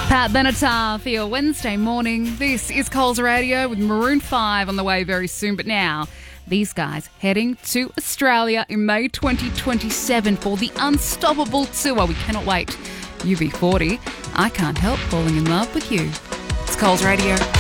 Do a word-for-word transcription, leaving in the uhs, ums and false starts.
Pat Benatar for your Wednesday morning. This is Coles Radio with Maroon five on the way very soon. But now, these guys heading to Australia in May twenty twenty-seven for the Unstoppable Tour. We cannot wait. U B forty, I Can't Help Falling in Love with You. It's Coles Radio.